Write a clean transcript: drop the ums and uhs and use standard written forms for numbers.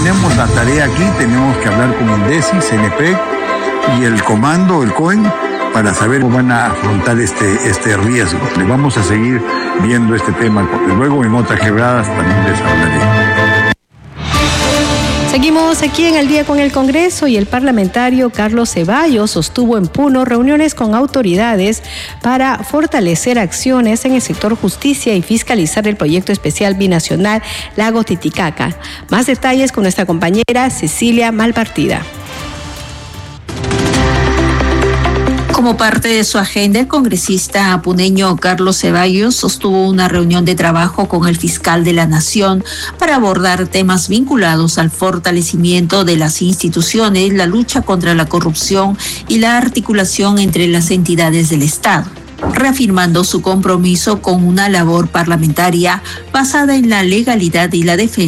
tenemos la tarea aquí, tenemos que hablar con INDECI, CNP y el comando, el COEN, para saber cómo van a afrontar este riesgo. Le vamos a seguir viendo este tema, porque luego en otras quebradas también les hablaré. Seguimos aquí en Al Día con el Congreso y el parlamentario Carlos Ceballos sostuvo en Puno reuniones con autoridades para fortalecer acciones en el sector justicia y fiscalizar el proyecto especial binacional Lago Titicaca. Más detalles con nuestra compañera Cecilia Malpartida. Como parte de su agenda, el congresista apuneño Carlos Ceballos sostuvo una reunión de trabajo con el fiscal de la Nación para abordar temas vinculados al fortalecimiento de las instituciones, la lucha contra la corrupción y la articulación entre las entidades del Estado, reafirmando su compromiso con una labor parlamentaria basada en la legalidad y la defensa